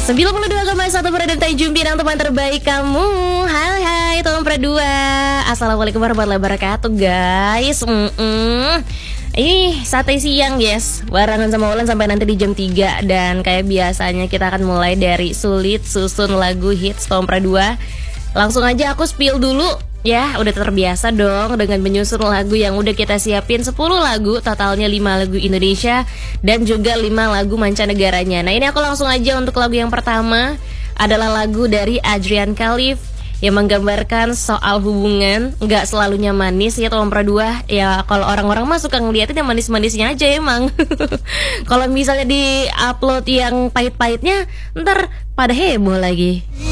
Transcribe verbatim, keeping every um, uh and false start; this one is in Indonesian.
sembilan puluh dua koma satu Pradam Tanjung Pinang, teman terbaik kamu. Hai hai teman Pradua. Assalamualaikum warahmatullahi wabarakatuh guys. Mm-mm. Ini sate siang guys, barengan sama Ulan sampai nanti di jam tiga. Dan kayak biasanya kita akan mulai dari sulit susun lagu hits Tom Pradua. Langsung aja aku spill dulu. Ya, udah terbiasa dong dengan menyusun lagu yang udah kita siapin sepuluh lagu, totalnya lima lagu Indonesia dan juga lima lagu mancanegaranya. Nah, ini aku langsung aja untuk lagu yang pertama adalah lagu dari Adrian Khalif yang menggambarkan soal hubungan nggak selalunya manis ya Tom Pradua. Ya, kalau orang-orang mah suka ngeliatin yang manis-manisnya aja emang. Kalau misalnya di upload yang pahit-pahitnya, ntar pada heboh lagi.